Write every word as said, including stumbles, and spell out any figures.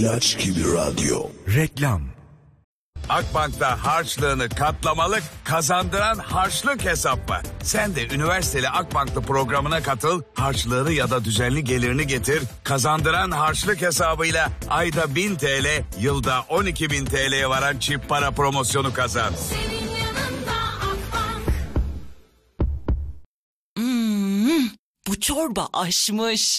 İlaç gibi radyo. Reklam. Akbank'ta harçlığını katlamalık, kazandıran harçlık hesap var. Sen de üniversiteli Akbank'lı programına katıl, harçlığını ya da düzenli gelirini getir, kazandıran harçlık hesabıyla ayda bin TL, yılda on iki bin TL'ye varan çift para promosyonu kazan. Senin yanında Akbank. Hmm, bu çorba aşmış.